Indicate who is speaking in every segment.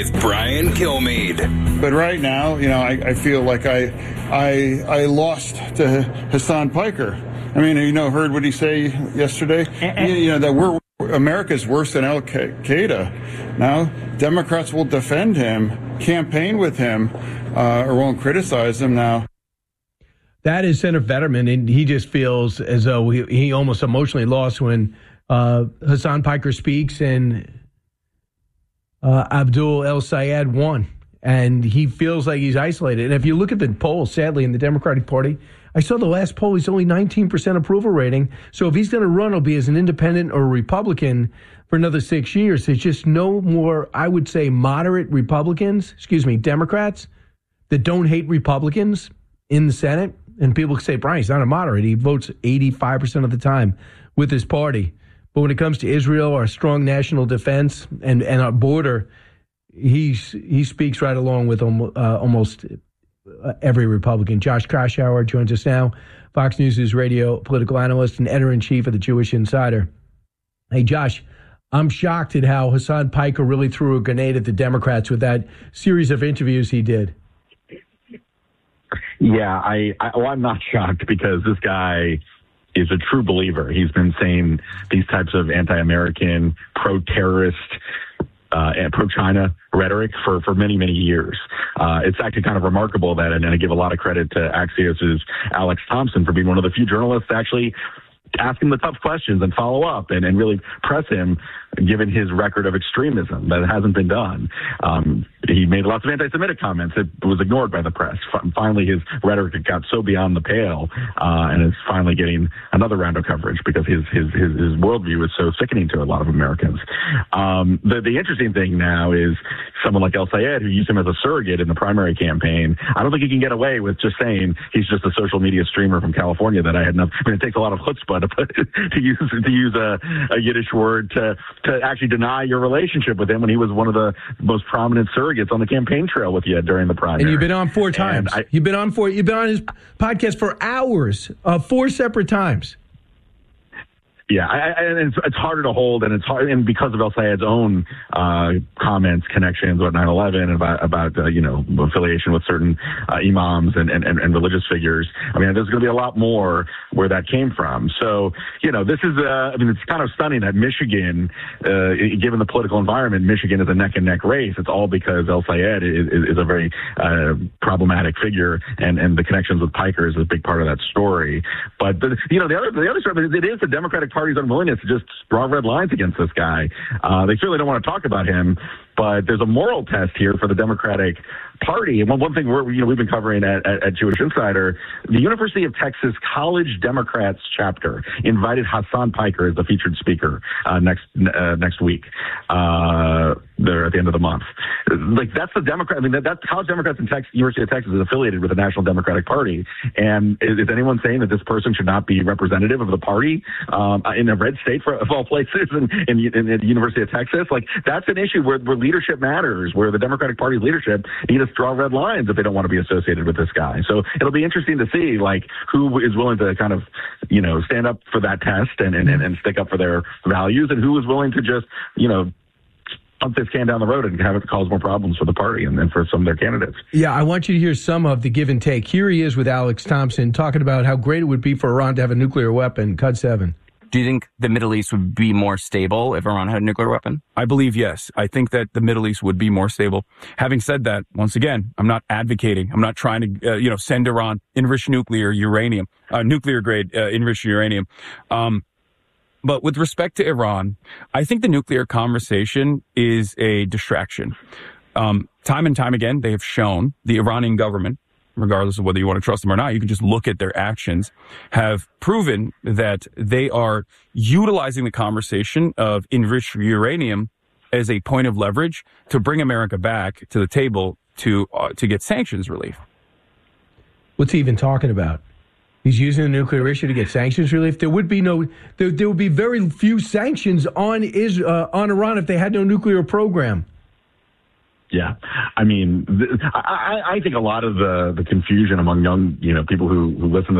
Speaker 1: Brian Kilmeade.
Speaker 2: But right now, I feel like I lost to Hassan Piker. I mean, heard what he say yesterday? That America's worse than Al Qaeda. Now, Democrats will defend him, campaign with him, or won't criticize him now.
Speaker 3: That is Senator Fetterman, and he just feels as though he almost emotionally lost when Hassan Piker speaks and Abdul El-Sayed won. And he feels like he's isolated. And if you look at the polls, sadly, in the Democratic Party, I saw the last poll, he's only 19% approval rating. So if he's going to run, it'll be as an independent or a Republican for another 6 years. There's just no more, I would say, moderate Democrats that don't hate Republicans in the Senate. And people say, Brian, he's not a moderate. He votes 85% of the time with his party. But when it comes to Israel, our strong national defense, and our border, he speaks right along with almost every Republican. Josh Kraushaar joins us now, Fox News' radio political analyst and editor-in-chief of the Jewish Insider. Hey, Josh, I'm shocked at how Hassan Piker really threw a grenade at the Democrats with that series of interviews he did.
Speaker 4: Yeah, I'm not shocked because this guy is a true believer. He's been saying these types of anti-American, pro-terrorist, and pro-China rhetoric for many, many years. It's actually kind of remarkable that, and I give a lot of credit to Axios' Alex Thompson for being one of the few journalists to actually ask him the tough questions and follow up and really press him, given his record of extremism. That hasn't been done. He made lots of anti-Semitic comments that was ignored by the press. Finally, his rhetoric got so beyond the pale, and is finally getting another round of coverage because his worldview is so sickening to a lot of Americans. The interesting thing now is someone like El-Sayed, who used him as a surrogate in the primary campaign. I don't think he can get away with just saying he's just a social media streamer from California that I had enough. I mean, it takes a lot of chutzpah to use a Yiddish word to actually deny your relationship with him when he was one of the most prominent surrogates on the campaign trail with you during the primary.
Speaker 3: And you've been on 4 times. You've been on his podcast for hours, 4 separate times.
Speaker 4: Yeah, and it's harder to hold, and it's hard, and because of El-Sayed's own comments, connections about 9/11, and about affiliation with certain imams and religious figures. I mean, there's going to be a lot more where that came from. So, this is it's kind of stunning that Michigan, given the political environment, Michigan is a neck and neck race. It's all because El-Sayed is a very problematic figure, and the connections with Piker is a big part of that story. But the other story, it is the Democratic Party's unwillingness to just draw red lines against this guy. They certainly don't want to talk about him, but there's a moral test here for the Democratic Party. And one thing we've been covering at Jewish Insider, the University of Texas College Democrats chapter invited Hassan Piker as the featured speaker next week. There at the end of the month. That's the Democrat. I mean, that's College Democrats in University of Texas is affiliated with the National Democratic Party. And is anyone saying that this person should not be representative of the party in a red state of all places in the University of Texas? That's an issue where leadership matters, where the Democratic Party's leadership need to draw red lines if they don't want to be associated with this guy. So it'll be interesting to see who is willing to kind of stand up for that test and stick up for their values, and who is willing to just pump this can down the road and have it cause more problems for the party and for some of their candidates.
Speaker 3: Yeah, I want you to hear some of the give and take. Here he is with Alex Thompson talking about how great it would be for Iran to have a nuclear weapon. Cut 7.
Speaker 5: Do you think the Middle East would be more stable if Iran had a nuclear weapon?
Speaker 6: I believe yes. I think that the Middle East would be more stable. Having said that, once again, I'm not advocating. I'm not trying to, send Iran enriched nuclear grade enriched uranium. But with respect to Iran, I think the nuclear conversation is a distraction. Time and time again, they have shown the Iranian government, regardless of whether you want to trust them or not, you can just look at their actions, have proven that they are utilizing the conversation of enriched uranium as a point of leverage to bring America back to the table to get sanctions relief.
Speaker 3: What's he even talking about? He's using the nuclear issue to get sanctions relief. There would be there would be very few sanctions on Iran if they had no nuclear program.
Speaker 4: Yeah, I mean, I think a lot of the confusion among young, people who listen to this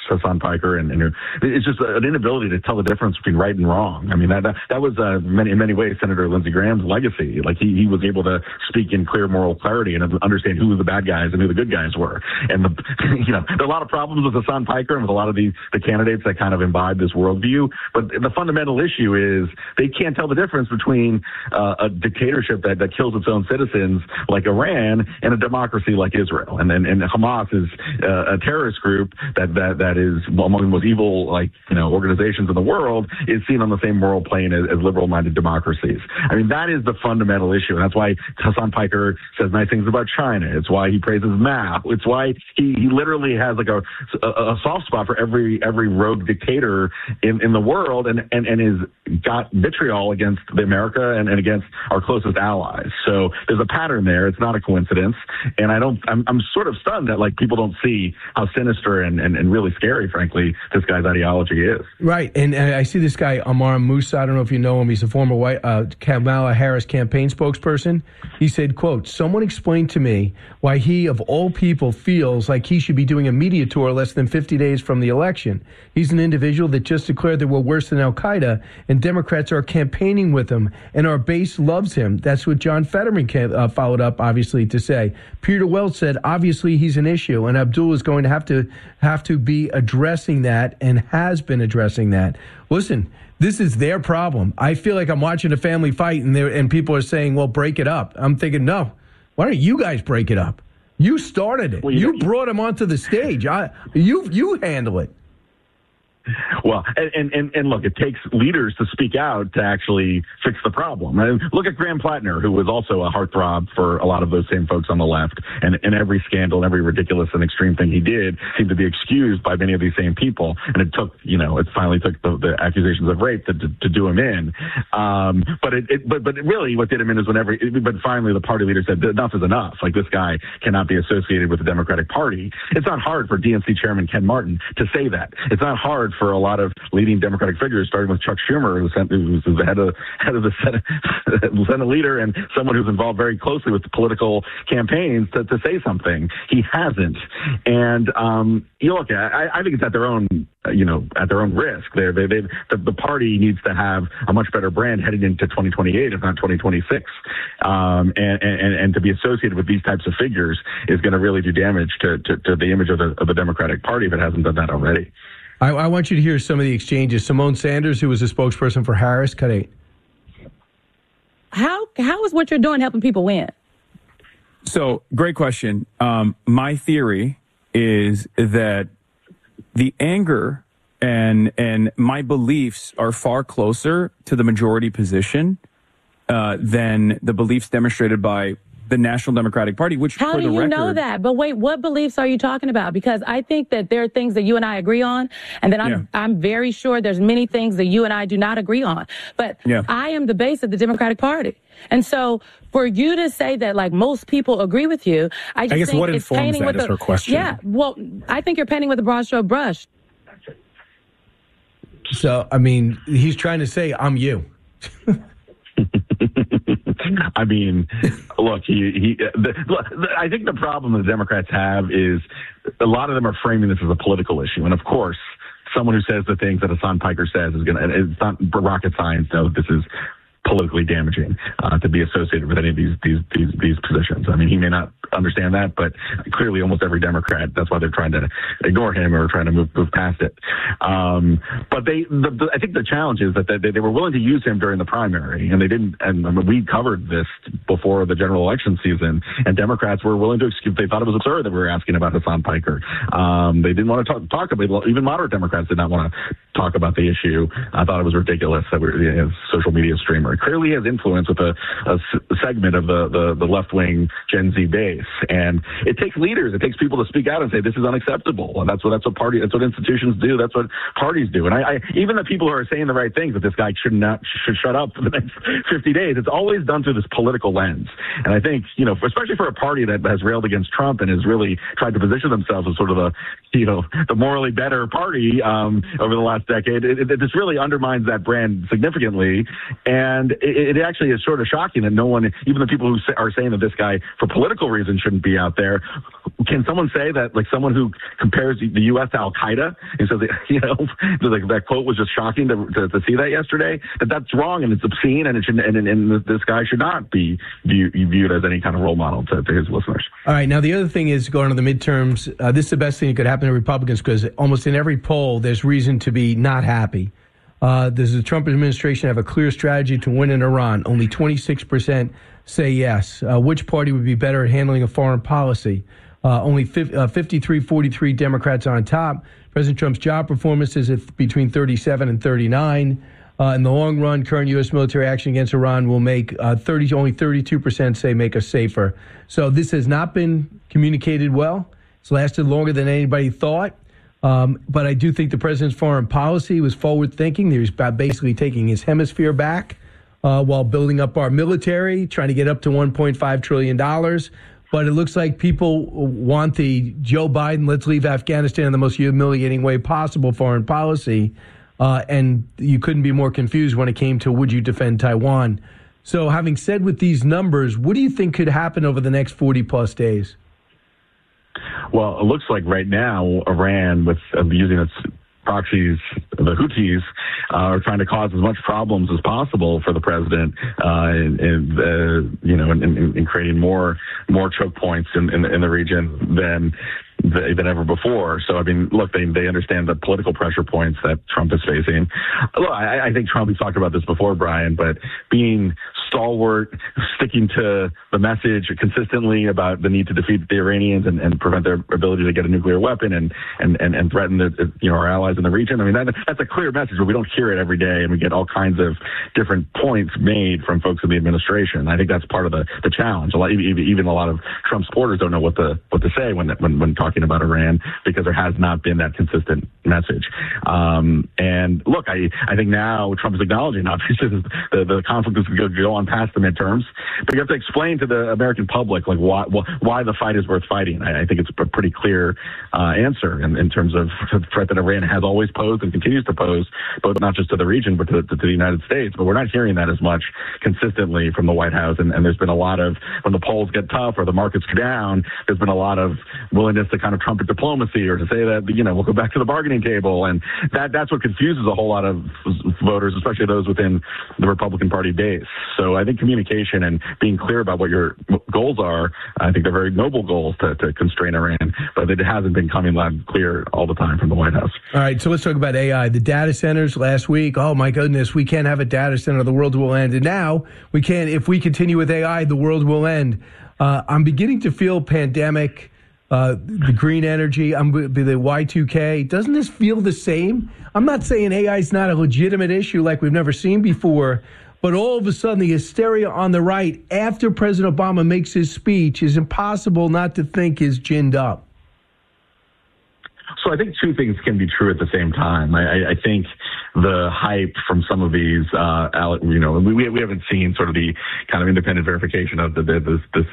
Speaker 4: Hassan Piker, and it's just an inability to tell the difference between right and wrong. I mean, that was in many ways Senator Lindsey Graham's legacy. Like he was able to speak in clear moral clarity and understand who the bad guys and who the good guys were. And there are a lot of problems with Hassan Piker and with a lot of the candidates that kind of imbibe this worldview. But the fundamental issue is they can't tell the difference between a dictatorship that kills its own citizens like Iran and a democracy like Israel. And Hamas is a terrorist group that is among the most evil organizations in the world, is seen on the same moral plane as liberal-minded democracies. I mean, that is the fundamental issue. And that's why Hassan Piker says nice things about China. It's why he praises Mao. It's why he literally has like a soft spot for every rogue dictator in the world and is got vitriol against America and against our closest allies. So there's a pattern there. It's not a coincidence. And I'm sort of stunned that like people don't see how sinister and really scary, frankly, this guy's ideology is.
Speaker 3: Right. And I see this guy, Amar Moussa. I don't know if you know him. He's a former Kamala Harris campaign spokesperson. He said, quote, "Someone explained to me why he, of all people, feels like he should be doing a media tour less than 50 days from the election. He's an individual that just declared that we're worse than Al-Qaeda, and Democrats are campaigning with him, and our base loves him." That's what John Fetterman followed up, obviously, to say. Peter Welch said, obviously, he's an issue, and Abdul is going to have to be addressing that and has been addressing that. Listen, this is their problem. I feel like I'm watching a family fight, and people are saying, well, break it up. I'm thinking, no, why don't you guys break it up? You started it. Well, you brought him onto the stage. You handle it.
Speaker 4: Well, and look, it takes leaders to speak out to actually fix the problem. I mean, look at Graham Plattner, who was also a heartthrob for a lot of those same folks on the left. And every scandal and every ridiculous and extreme thing he did seemed to be excused by many of these same people. And it took, it finally took the accusations of rape to do him in. But really what did him in is but finally the party leader said enough is enough. Like, this guy cannot be associated with the Democratic Party. It's not hard for DNC Chairman Ken Martin to say that. It's not hard for a lot of leading Democratic figures, starting with Chuck Schumer, who's the head of the Senate leader and someone who's involved very closely with the political campaigns, to say something. He hasn't. And look, I think it's at their own risk. The party needs to have a much better brand heading into 2028, if not 2026. And to be associated with these types of figures is going to really do damage to the image of the Democratic Party if it hasn't done that already.
Speaker 3: I want you to hear some of the exchanges. Simone Sanders, who was a spokesperson for Harris, cut 8.
Speaker 7: How is what you're doing helping people win?
Speaker 6: So, great question. My theory is that the anger and my beliefs are far closer to the majority position than the beliefs demonstrated by the National Democratic Party, which,
Speaker 7: how
Speaker 6: for
Speaker 7: do
Speaker 6: the
Speaker 7: you
Speaker 6: record,
Speaker 7: know that? But wait, what beliefs are you talking about? Because I think that there are things that you and I agree on, and then I'm very sure there's many things that you and I do not agree on. But I am the base of the Democratic Party. And so for you to say that, like, most people agree with you, I guess think
Speaker 8: what
Speaker 7: it's
Speaker 8: informs
Speaker 7: painting
Speaker 8: that
Speaker 7: with
Speaker 8: is her question.
Speaker 7: Yeah, well, I think you're painting with a broad stroke brush.
Speaker 3: So, I mean, he's trying to say, I'm you.
Speaker 4: I mean, look, I think the problem the Democrats have is a lot of them are framing this as a political issue. And of course, someone who says the things that Hassan Piker says it's not rocket science, though. This is politically damaging to be associated with any of these positions. I mean, he may not understand that, but clearly almost every Democrat, that's why they're trying to ignore him or trying to move past it. But I think the challenge is that they were willing to use him during the primary, and they didn't. And I mean, we covered this before the general election season, and Democrats were willing to excuse. They thought it was absurd that we were asking about Hassan Piker. They didn't want to talk about it. Even moderate Democrats did not want to talk about the issue. I thought it was ridiculous that we were a social media streamer. Clearly has influence with a segment of the left-wing Gen Z base. And it takes leaders. It takes people to speak out and say, this is unacceptable. And that's what institutions do. That's what parties do. And I even the people who are saying the right things, that this guy should shut up for the next 50 days, it's always done through this political lens. And I think, especially for a party that has railed against Trump and has really tried to position themselves as sort of the morally better party over the last decade, this really undermines that brand significantly. And it actually is sort of shocking that no one, even the people who are saying that this guy for political reasons President shouldn't be out there. Can someone say that, like someone who compares the U.S. to Al Qaeda, and so that quote was just shocking to see that yesterday? That's wrong and it's obscene, and it should, and this guy should not be viewed as any kind of role model to his listeners.
Speaker 3: All right. Now the other thing is going to the midterms. This is the best thing that could happen to Republicans because almost in every poll there's reason to be not happy. Does the Trump administration have a clear strategy to win in Iran? Only 26% say yes. Which party would be better at handling a foreign policy? Only 53-43 Democrats on top. President Trump's job performance is at between 37 and 39. In the long run, current U.S. military action against Iran will make only 32% say make us safer. So this has not been communicated well. It's lasted longer than anybody thought. But I do think the president's foreign policy was forward-thinking. He was basically taking his hemisphere back while building up our military, trying to get up to $1.5 trillion. But it looks like people want the Joe Biden, let's leave Afghanistan in the most humiliating way possible foreign policy. And you couldn't be more confused when it came to would you defend Taiwan. So having said with these numbers, what do you think could happen over the next 40-plus days?
Speaker 4: Well, it looks like right now Iran, with using its proxies, the Houthis, are trying to cause as much problems as possible for the president, in creating more choke points in the region than ever before. So, I mean, look, they understand the political pressure points that Trump is facing. Look, I think Trump, we've talked about this before, Brian, but being stalwart, sticking to the message consistently about the need to defeat the Iranians and prevent their ability to get a nuclear weapon and threaten our allies in the region. I mean, that's a clear message, but we don't hear it every day, and we get all kinds of different points made from folks in the administration. I think that's part of the challenge. Even a lot of Trump supporters don't know what to say when talking about Iran, because there has not been that consistent message. And look, I think now Trump is acknowledging, obviously, the conflict is going to go on past the midterms, but you have to explain to the American public like why the fight is worth fighting. I think it's a pretty clear answer in terms of the threat that Iran has always posed and continues to pose, both not just to the region but to the United States. But we're not hearing that as much consistently from the White House, and there's been a lot of, when the polls get tough or the markets go down, there's been a lot of willingness to kind of trumpet diplomacy or to say that we'll go back to the bargaining table, and that's what confuses a whole lot of voters, especially those within the Republican Party base. So I think communication and being clear about what your goals are, I think they're very noble goals to constrain Iran, but it hasn't been coming loud and clear all the time from the White House.
Speaker 3: All right, so let's talk about AI. The data centers last week, oh my goodness, we can't have a data center, the world will end. And now we can, if we continue with AI, the world will end. I'm beginning to feel pandemic, the green energy, the Y2K. Doesn't this feel the same? I'm not saying AI is not a legitimate issue like we've never seen before, but all of a sudden the hysteria on the right after President Obama makes his speech is impossible not to think is ginned up.
Speaker 4: So I think two things can be true at the same time. I think the hype from some of these, we haven't seen sort of the kind of independent verification of this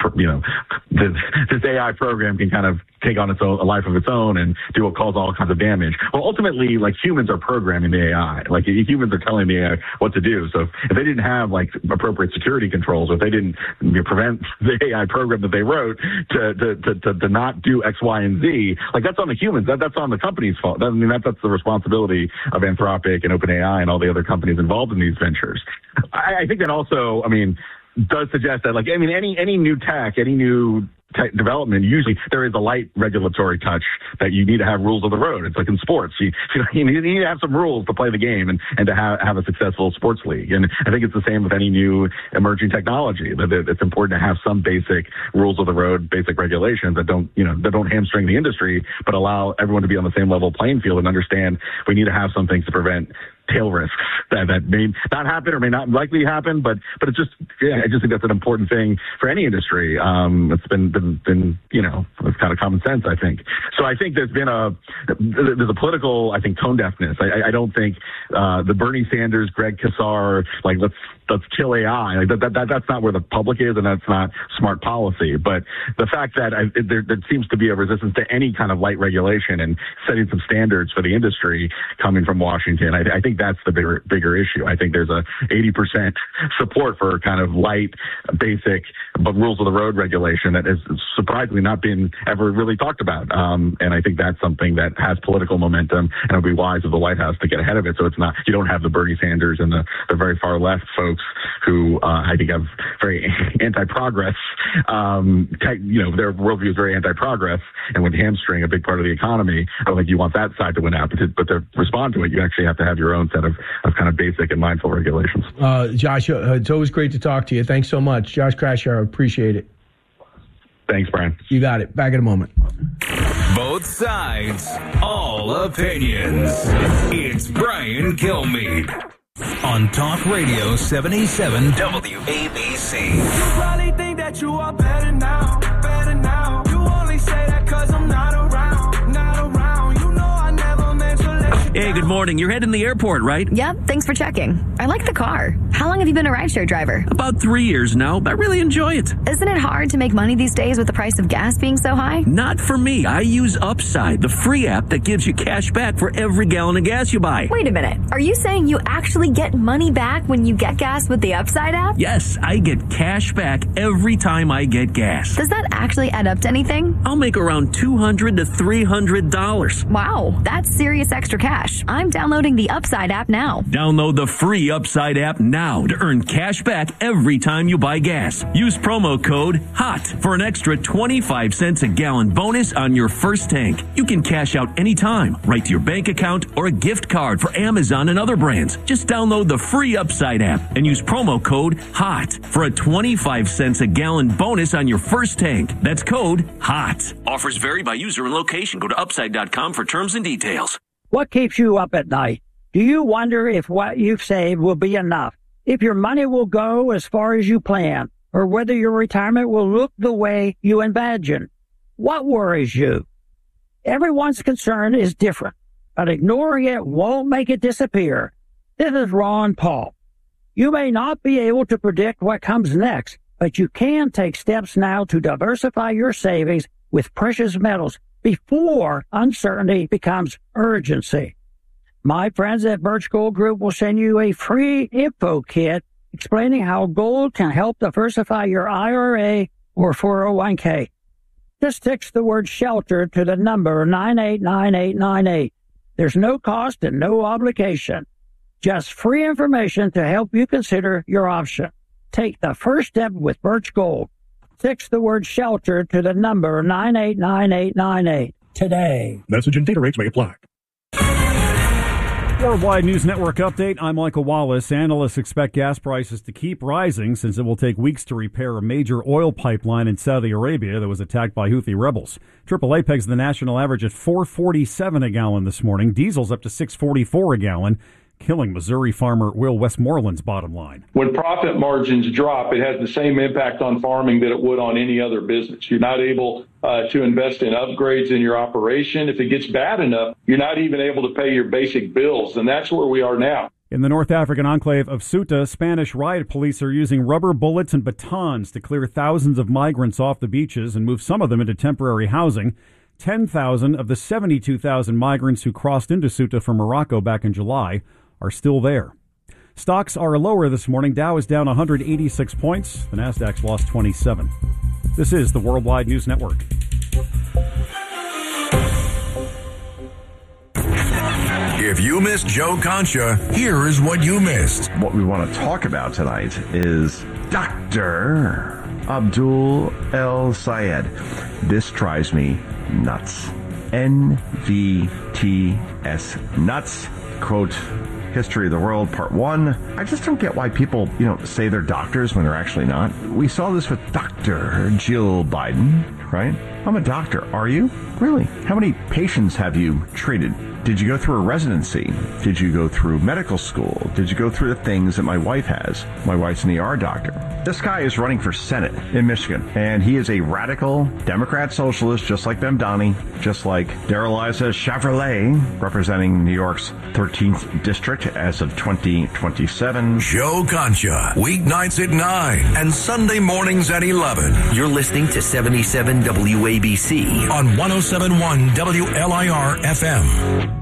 Speaker 4: AI program can kind of take on a life of its own and cause all kinds of damage. Well, ultimately, like, humans are programming the AI. Like, humans are telling the AI what to do. So if they didn't have like appropriate security controls, or if they didn't prevent the AI program that they wrote to not do X, Y, and Z, like, that's on the humans. That's on the company's fault. That's the responsibility of Anthropic and OpenAI and all the other companies involved in these ventures. I think that also, does suggest that, any new tech, any new tech development, usually there is a light regulatory touch that you need to have rules of the road. It's like in sports. You need to have some rules to play the game and to have a successful sports league. And I think it's the same with any new emerging technology, that it's important to have some basic rules of the road, basic regulations that don't hamstring the industry, but allow everyone to be on the same level playing field and understand we need to have some things to prevent tail risks that may not happen or may not likely happen, but it's just, I just think that's an important thing for any industry. It's been it's kind of common sense, I think. So I think there's a political, tone deafness. I don't think the Bernie Sanders, Greg Casar, like, let's kill AI. That's not where the public is, and that's not smart policy. But the fact that there seems to be a resistance to any kind of light regulation and setting some standards for the industry coming from Washington, I think that's the bigger issue. I think there's a 80% support for kind of light, basic, but rules of the road regulation that has surprisingly not been ever really talked about. And I think that's something that has political momentum, and it'll be wise of the White House to get ahead of it. So it's not, you don't have the Bernie Sanders and the very far left folks who I think have very anti-progress. Their worldview is very anti-progress and would hamstring a big part of the economy. I don't think you want that side to win out, but to respond to it, you actually have to have your own set of kind of basic and mindful regulations.
Speaker 3: Josh, it's always great to talk to you. Thanks so much. Josh Krasher, appreciate it.
Speaker 4: Thanks, Brian.
Speaker 3: You got it. Back in a moment.
Speaker 1: Both sides, all opinions. It's Brian Kilmeade on Talk Radio 77 WABC.
Speaker 8: You probably think that you are better now, better now. You only say that 'cause I'm not around, not around. You know I never meant to let you.
Speaker 9: Hey, good morning. You're heading to the airport, right?
Speaker 10: Yep, thanks for checking. I like the car. How long have you been a rideshare driver?
Speaker 9: About 3 years now. I really enjoy it.
Speaker 10: Isn't it hard to make money these days with the price of gas being so high?
Speaker 9: Not for me. I use Upside, the free app that gives you cash back for every gallon of gas you buy.
Speaker 10: Wait a minute. Are you saying you actually get money back when you get gas with the Upside app?
Speaker 9: Yes, I get cash back every time I get gas.
Speaker 10: Does that actually add up to anything?
Speaker 9: I'll make around $200 to $300.
Speaker 10: Wow, that's serious extra cash. I'm downloading the Upside app now.
Speaker 9: Download the free Upside app now to earn cash back every time you buy gas. Use promo code HOT for an extra 25 cents a gallon bonus on your first tank. You can cash out anytime, right to your bank account or a gift card for Amazon and other brands. Just download the free Upside app and use promo code HOT for a 25 cents a gallon bonus on your first tank. That's code HOT. Offers vary by user and location. Go to upside.com for terms and details.
Speaker 11: What keeps you up at night? Do you wonder if what you've saved will be enough? If your money will go as far as you plan, or whether your retirement will look the way you imagine? What worries you? Everyone's concern is different, but ignoring it won't make it disappear. This is Ron Paul. You may not be able to predict what comes next, but you can take steps now to diversify your savings with precious metals before uncertainty becomes urgency. My friends at Birch Gold Group will send you a free info kit explaining how gold can help diversify your IRA or 401k. Just text the word SHELTER to the number 989898. There's no cost and no obligation. Just free information to help you consider your option. Take the first step with Birch Gold. Text the word SHELTER to the number 989898 today.
Speaker 12: Message and data rates may apply. Worldwide News Network update. I'm Michael Wallace. Analysts expect gas prices to keep rising since it will take weeks to repair a major oil pipeline in Saudi Arabia that was attacked by Houthi rebels. AAA pegs the national average at $4.47 a gallon this morning. Diesel's up to $6.44 a gallon, killing Missouri farmer Will Westmoreland's bottom line.
Speaker 13: When profit margins drop, it has the same impact on farming that it would on any other business. You're not able to invest in upgrades in your operation. If it gets bad enough, you're not even able to pay your basic bills, and that's where we are now.
Speaker 12: In the North African enclave of Ceuta, Spanish riot police are using rubber bullets and batons to clear thousands of migrants off the beaches and move some of them into temporary housing. 10,000 of the 72,000 migrants who crossed into Ceuta from Morocco back in July are still there. Stocks are lower this morning. Dow is down 186 points. The Nasdaq's lost 27. This is the Worldwide News Network.
Speaker 1: If you missed Joe Concha, here is what you missed.
Speaker 14: What we want to talk about tonight is Dr. Abdul El Sayed. This drives me nuts. NVTS. Nuts. Quote, History of the World, Part 1. I just don't get why people, say they're doctors when they're actually not. We saw this with Dr. Jill Biden, right? I'm a doctor. Are you? Really? How many patients have you treated? Did you go through a residency? Did you go through medical school? Did you go through the things that my wife has? My wife's an ER doctor. This guy is running for Senate in Michigan, and he is a radical Democrat socialist, just like Bemdani, just like Darrell-Issa Chevrolet, representing New York's 13th district as of 2027.
Speaker 1: Joe Concha, weeknights at 9 and Sunday mornings at 11.
Speaker 15: You're listening to 77 WABC
Speaker 1: on 107.1 WLIR FM.